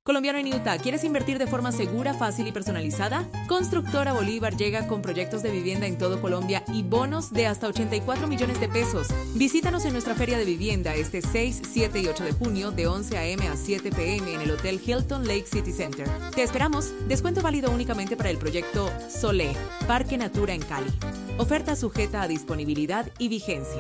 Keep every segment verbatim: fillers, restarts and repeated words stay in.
Colombiano en Utah, ¿quieres invertir de forma segura, fácil y personalizada? Constructora Bolívar llega con proyectos de vivienda en todo Colombia y bonos de hasta ochenta y cuatro millones de pesos. Visítanos en nuestra feria de vivienda este seis, siete y ocho de junio de once a eme a siete pe eme en el Hotel Hilton Lake City Center. Te esperamos. Descuento válido únicamente para el proyecto Solé, Parque Natura en Cali. Oferta sujeta a disponibilidad y vigencia.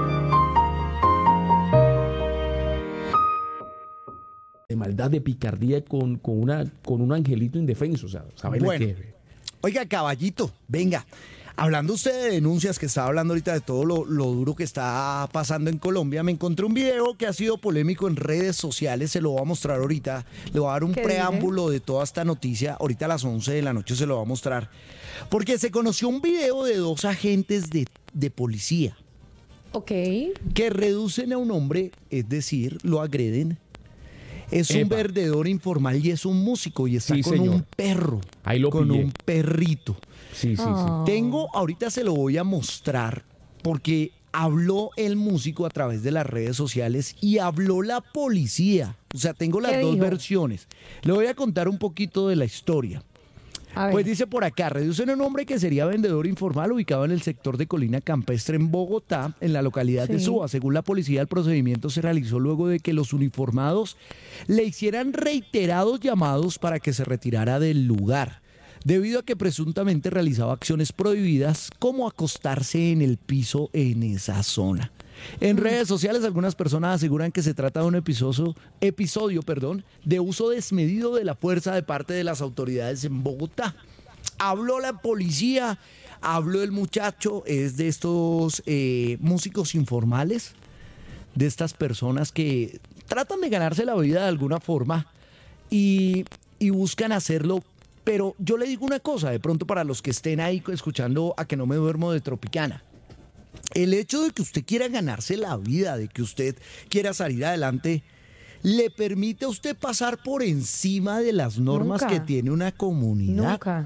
De maldad, de picardía con, con, una, con un angelito indefenso, o sea, ¿saben bueno, qué? Oiga, caballito, venga, hablando usted de denuncias, que estaba hablando ahorita de todo lo, lo duro que está pasando en Colombia, me encontré un video que ha sido polémico en redes sociales, se lo voy a mostrar ahorita, le voy a dar un preámbulo dice? de toda esta noticia, ahorita a las once de la noche se lo voy a mostrar, porque se conoció un video de dos agentes de, de policía. Ok. Que reducen a un hombre, es decir, lo agreden. Es Epa. un vendedor informal y es un músico y está Sí, con señor. un perro, Ahí lo con pillé. un perrito. Sí, sí, Oh. sí. Tengo, ahorita se lo voy a mostrar porque habló el músico a través de las redes sociales y habló la policía. O sea, tengo las ¿Qué dos dijo? versiones. Le voy a contar un poquito de la historia. A ver. Pues dice por acá, reducen a un hombre que sería vendedor informal ubicado en el sector de Colina Campestre en Bogotá, en la localidad de Sí. Suba. Según la policía, el procedimiento se realizó luego de que los uniformados le hicieran reiterados llamados para que se retirara del lugar, debido a que presuntamente realizaba acciones prohibidas como acostarse en el piso en esa zona. En redes sociales algunas personas aseguran que se trata de un episodio, episodio perdón, de uso desmedido de la fuerza de parte de las autoridades en Bogotá. Habló la policía, habló el muchacho, es de estos eh, músicos informales, de estas personas que tratan de ganarse la vida de alguna forma y, y buscan hacerlo. Pero yo le digo una cosa, de pronto para los que estén ahí escuchando A Que No Me Duermo de Tropicana. El hecho de que usted quiera ganarse la vida, de que usted quiera salir adelante, le permite a usted pasar por encima de las normas Nunca. que tiene una comunidad. Nunca.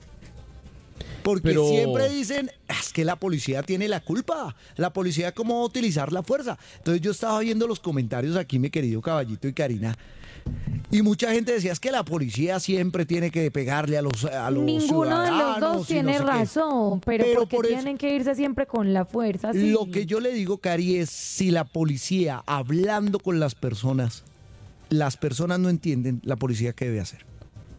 Porque Pero- siempre dicen, es que la policía tiene la culpa, la policía cómo va a utilizar la fuerza. Entonces yo estaba viendo los comentarios aquí, mi querido Caballito y Karina, y mucha gente decía, es que la policía siempre tiene que pegarle a los, a los Ninguno de los ciudadanos dos y no tiene sé qué. razón, pero, Pero porque por eso- tienen que irse siempre con la fuerza. Sí. Lo que yo le digo, Cari, es si la policía, hablando con las personas, las personas no entienden, la policía, ¿qué debe hacer?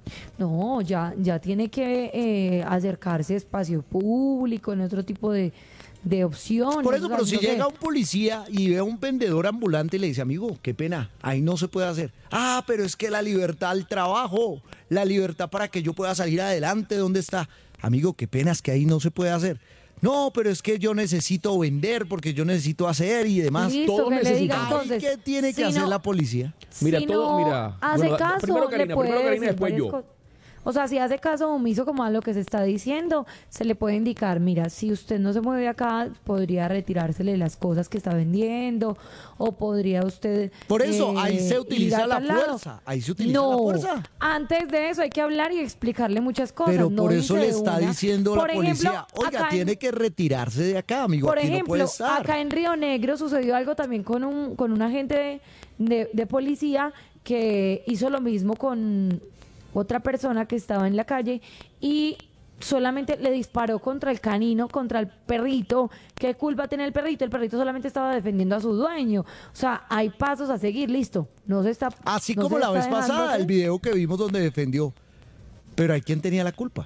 No, ya, ya tiene que eh, acercarse a espacio público, en otro tipo de, de opciones. Por eso, o sea, pero si no sé. llega un policía y ve a un vendedor ambulante y le dice, amigo, qué pena, ahí no se puede hacer. Ah, pero es que la libertad al trabajo, la libertad para que yo pueda salir adelante, ¿dónde está? Amigo, qué pena, es que ahí no se puede hacer. No, pero es que yo necesito vender porque yo necesito hacer y demás. Listo, todos que le diga necesitamos. Ay, entonces. ¿qué tiene que si hacer no- la policía? Mira, si todo- no mira, hace bueno, da- caso, primero Karina, le puede primero Karina, decir después varias yo. cosas. O sea, si hace caso omiso como a lo que se está diciendo, se le puede indicar, mira, si usted no se mueve acá, podría retirársele las cosas que está vendiendo, o podría usted... Por eso, ahí se ir utiliza a la tal lado. fuerza, ahí se utiliza no, la fuerza. antes de eso hay que hablar y explicarle muchas cosas. Pero no por eso irse le de está una. diciendo Por la ejemplo, policía, oiga, acá en- tiene que retirarse de acá, amigo, Por aquí no puede ejemplo, estar. acá en Río Negro sucedió algo también con un, con un agente de, de- de policía que hizo lo mismo con otra persona que estaba en la calle y solamente le disparó contra el canino, contra el perrito. ¿Qué culpa tiene el perrito? El perrito solamente estaba defendiendo a su dueño. O sea, hay pasos a seguir, listo. No se está... Así no como se la está vez dejando pasada, hacer. el video que vimos donde defendió. Pero ¿hay quién tenía la culpa?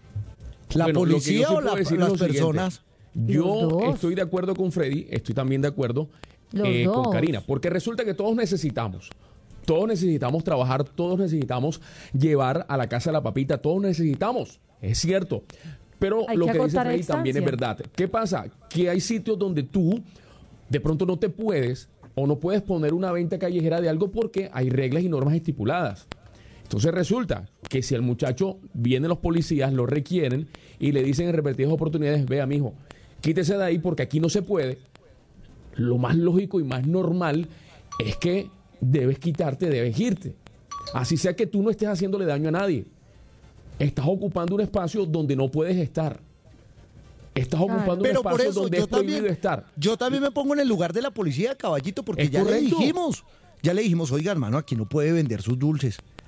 ¿La Bueno, lo que yo policía sí o la- puedo decir es las lo siguiente. personas? Yo Los dos. estoy de acuerdo con Freddy, estoy también de acuerdo Los eh, con dos. Karina, porque resulta que todos necesitamos, todos necesitamos trabajar, todos necesitamos llevar a la casa la papita, todos necesitamos, es cierto. Pero Hay lo que que, dice acotar Freddy también es distancia. verdad. ¿Qué pasa? Que hay sitios donde tú de pronto no te puedes o no puedes poner una venta callejera de algo porque hay reglas y normas estipuladas. Entonces resulta que si el muchacho viene los policías, lo requieren y le dicen en repetidas oportunidades, vea mijo, quítese de ahí porque aquí no se puede, lo más lógico y más normal es que debes quitarte, debes irte. Así sea que tú no estés haciéndole daño a nadie. Estás ocupando un espacio donde no puedes estar. Estás Claro. ocupando Pero un por espacio eso donde yo es prohibido también, estar. yo también me pongo en el lugar de la policía, caballito, porque Es ya correcto. le dijimos, ya le dijimos, oiga hermano, aquí no puede vender sus dulces.